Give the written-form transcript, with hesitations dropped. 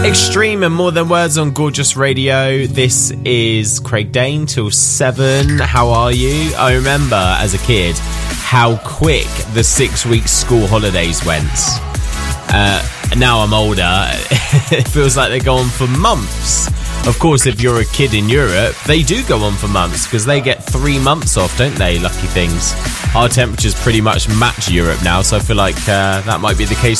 Extreme and More Than Words on Gorgeous Radio. This is Craig Dane till 7. How are you? I remember as a kid how quick the 6-week school holidays went. Now I'm older, it feels like they go on for months. Of course, if you're a kid in Europe, they do go on for months because they get 3 months off, don't they? Lucky things. Our temperatures pretty much match Europe now, so I feel like that might be the case